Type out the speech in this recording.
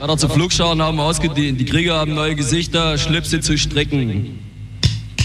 Radar zu Flugscharen haben ausgedient. Die Krieger haben neue Gesichter, Schlipse zu stricken.